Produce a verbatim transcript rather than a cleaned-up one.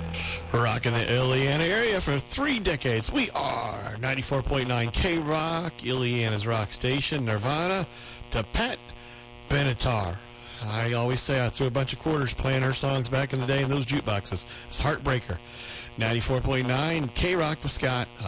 Rocking the Illiana area for three decades. We are ninety-four point nine K-Rock, Illiana's rock station, Nirvana, to Pat Benatar. I always say I threw a bunch of quarters playing her songs back in the day in those jukeboxes. It's Heartbreaker. ninety-four point nine K-Rock with Scott.